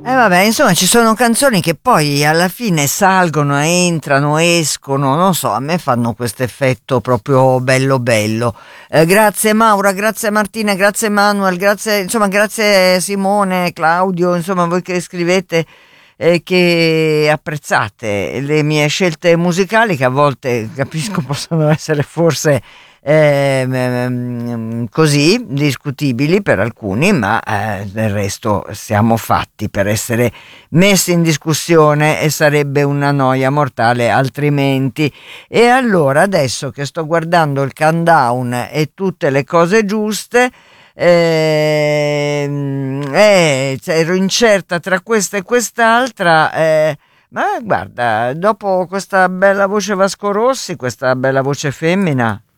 Vabbè, insomma, ci sono canzoni che poi alla fine salgono, entrano, escono, non so, a me fanno questo effetto proprio bello bello. Grazie Maura, grazie Martina, grazie Manuel, grazie, insomma, grazie Simone, Claudio, insomma, voi che scrivete, che apprezzate le mie scelte musicali, che a volte capisco possono essere forse così discutibili per alcuni, ma del resto siamo fatti per essere messi in discussione e sarebbe una noia mortale altrimenti. E allora adesso che sto guardando il countdown e tutte le cose giuste, ero incerta tra questa e quest'altra, ma guarda, dopo questa bella voce Vasco Rossi, questa bella voce femmina,